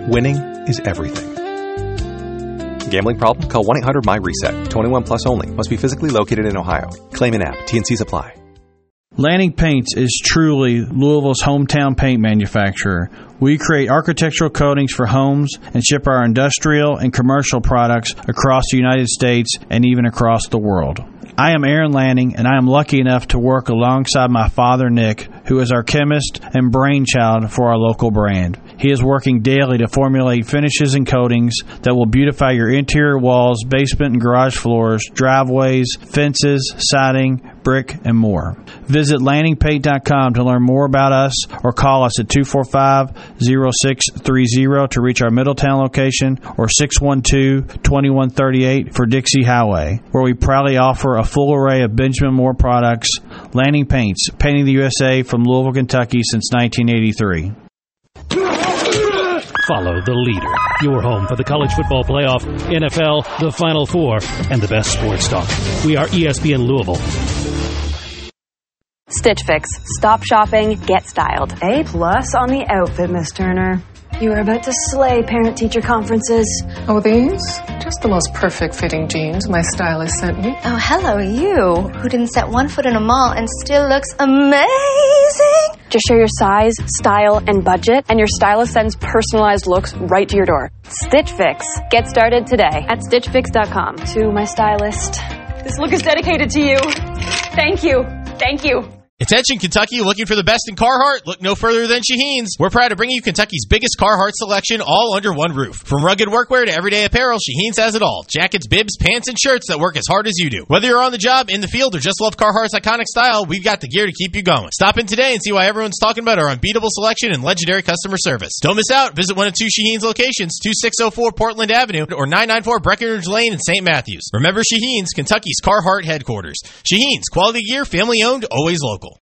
Winning is everything. Gambling problem? Call 1-800-MY-RESET. 21 plus only. Must be physically located in Ohio. Claim in app. T&Cs apply. Lanning Paints is truly Louisville's hometown paint manufacturer. We create architectural coatings for homes and ship our industrial and commercial products across the United States and even across the world. I am Aaron Lanning, and I am lucky enough to work alongside my father, Nick, who is our chemist and brainchild for our local brand. He is working daily to formulate finishes and coatings that will beautify your interior walls, basement and garage floors, driveways, fences, siding, brick, and more. Visit LanningPaint.com to learn more about us or call us at 245-0630 to reach our Middletown location or 612-2138 for Dixie Highway, where we proudly offer a full array of Benjamin Moore products. Lanning Paints, painting the USA from Louisville, Kentucky since 1983. Follow the leader. Your home for the college football playoff, NFL, the Final Four, and the best sports talk. We are ESPN Louisville. Stitch Fix. Stop shopping, get styled. A+ on the outfit, Miss Turner. You are about to slay parent-teacher conferences. Oh, these? Just the most perfect-fitting jeans my stylist sent me. Oh, hello, you, who didn't set one foot in a mall and still looks amazing. Just share your size, style, and budget, and your stylist sends personalized looks right to your door. Stitch Fix. Get started today at StitchFix.com. To my stylist. This look is dedicated to you. Thank you. Thank you. Attention, Kentucky, looking for the best in Carhartt? Look no further than Shaheen's. We're proud to bring you Kentucky's biggest Carhartt selection all under one roof. From rugged workwear to everyday apparel, Shaheen's has it all. Jackets, bibs, pants, and shirts that work as hard as you do. Whether you're on the job, in the field, or just love Carhartt's iconic style, we've got the gear to keep you going. Stop in today and see why everyone's talking about our unbeatable selection and legendary customer service. Don't miss out. Visit one of two Shaheen's locations, 2604 Portland Avenue or 994 Breckenridge Lane in St. Matthews. Remember Shaheen's, Kentucky's Carhartt headquarters. Shaheen's, quality gear, family owned, always local.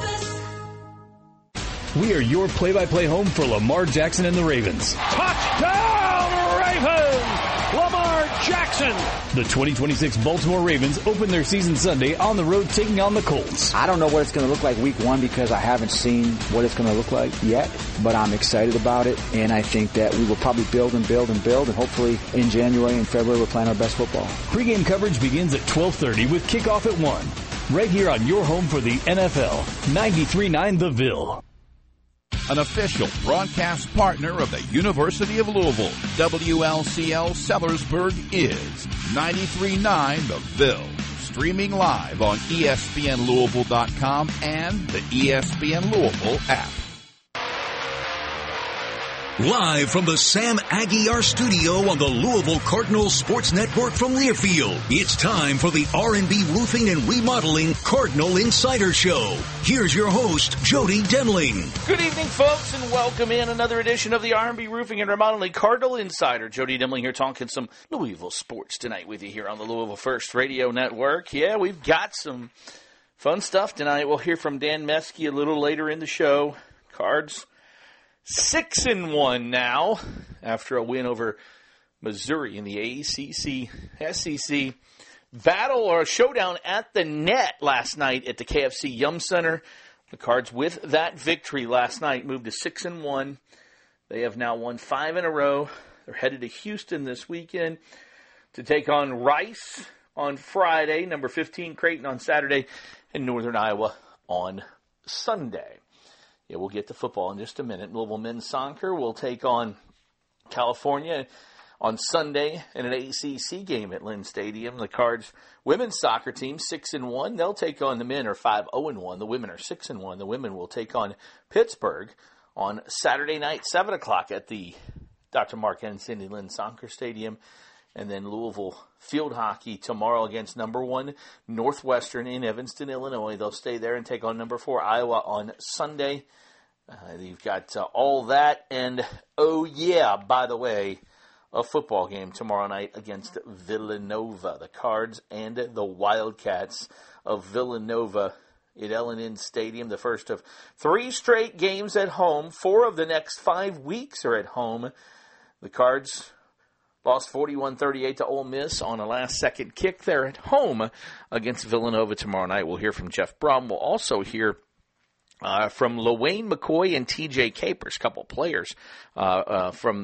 We are your play-by-play home for Lamar Jackson and the Ravens. Touchdown, Ravens! Lamar Jackson! The 2026 Baltimore Ravens open their season Sunday on the road taking on the Colts. I don't know what it's going to look like week one because I haven't seen what it's going to look like yet, but I'm excited about it, and I think that we will probably build, and hopefully in January and February we're playing our best football. Pre-game coverage begins at 12:30 with kickoff at 1. Right here on your home for the NFL, 93.9 The Ville. An official broadcast partner of the University of Louisville, WLCL Sellersburg is 93.9 The Ville. Streaming live on ESPNLouisville.com and the ESPN Louisville app. Live from the Sam Aguiar studio on the Louisville Cardinals Sports Network from Learfield, it's time for the R&B Roofing and Remodeling Cardinal Insider Show. Here's your host, Jody Demling. Good evening, folks, and welcome in another edition of the R&B Roofing and Remodeling Cardinal Insider. Jody Demling here talking some Louisville sports tonight with you here on the Louisville First Radio Network. Yeah, we've got some fun stuff tonight. We'll hear from Dan Meskey a little later in the show. Cards 6-1 now after a win over Missouri in the ACC SEC battle or a showdown at the net last night at the KFC Yum Center. The Cards, with that victory last night, moved to 6-1. They have now won 5 in a row. They're headed to Houston this weekend to take on Rice on Friday, number 15 Creighton on Saturday, and Northern Iowa on Sunday. Yeah, we'll get to football in just a minute. Louisville men's soccer will take on California on Sunday in an ACC game at Lynn Stadium. The Cards women's soccer team 6-1. They'll take on the men are 5-0-1. The women are 6-1. The women will take on Pittsburgh on Saturday night, 7 o'clock at the Dr. Mark N. Cindy Lynn Soccer Stadium. And then Louisville field hockey tomorrow against number 1 Northwestern in Evanston, Illinois. They'll stay there and take on number 4 Iowa on Sunday. You've got all that. And, oh yeah, by the way, a football game tomorrow night against Villanova. The Cards and the Wildcats of Villanova at L&N Stadium. The first of 3 straight games at home. 4 of the next 5 weeks are at home. The Cards lost 41-38 to Ole Miss on a last-second kick there at home against Villanova tomorrow night. We'll hear from Jeff Brom. We'll also hear from LaWayne McCoy and TJ Capers, a couple players from